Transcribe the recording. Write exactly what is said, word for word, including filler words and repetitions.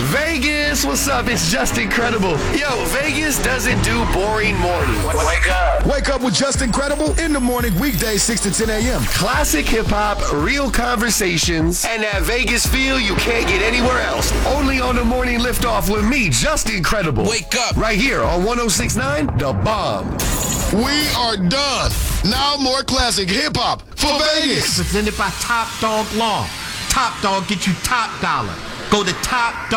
Vegas, what's up? It's just incredible. Yo, Vegas doesn't do boring mornings. Wake up. Wake up with Just Incredible in the morning, weekdays, six to ten a.m. Classic hip-hop, real conversations, and that Vegas feel you can't get anywhere else. Only on the morning liftoff with me, Just Incredible. Wake up. Right here on one oh six point nine The Bomb. We are done. Now more classic hip-hop for Vegas. Presented by Top Dog Law. Top Dog get you top dollar. Go to Top Dog.